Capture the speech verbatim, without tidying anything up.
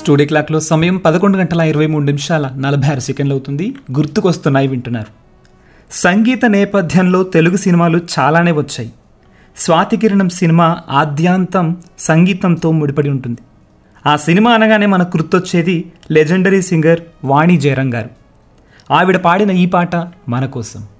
Studio క్లాక్లో సమయం పదకొండు గంటల ఇరవై మూడు నిమిషాల నలభై ఆరు సెకండ్లు అవుతుంది. గుర్తుకొస్తున్నాయి వింటున్నారు. సంగీత నేపథ్యంలో తెలుగు సినిమాలు చాలానే వచ్చాయి. స్వాతికిరణం సినిమా ఆద్యాంతం సంగీతంతో ముడిపడి ఉంటుంది. ఆ సినిమా అనగానే మనకు గుర్తొచ్చేది లెజెండరీ సింగర్ వాణి జయరాం గారు. ఆవిడ పాడిన ఈ పాట మన కోసం.